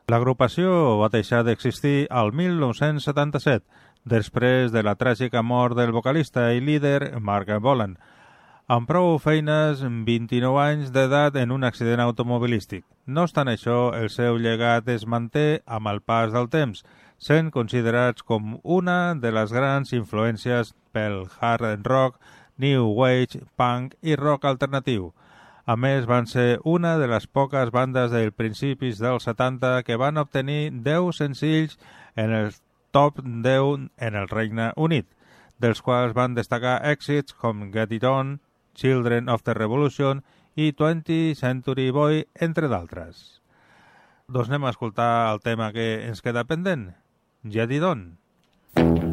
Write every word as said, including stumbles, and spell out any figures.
L'agrupació va deixar d'existir al mil nou-cents setanta-set, després de la tràgica mort del vocalista i líder Mark Bolan, amb prou feines, vint-i-nou anys d'edat en un accident automobilístic. No obstant això, el seu llegat es manté amb el pas del temps, sent considerats com una de les grans influències pel hard rock, new wave, punk i rock alternatiu. A més, van ser una de les poques bandes dels principis dels setanta que van obtenir deu senzills en el top deu en el Regne Unit, dels quals van destacar èxits com Get It On, Children of the Revolution i twentieth Century Boy, entre d'altres. Doncs anem a escoltar el tema que ens queda pendent, Get It On.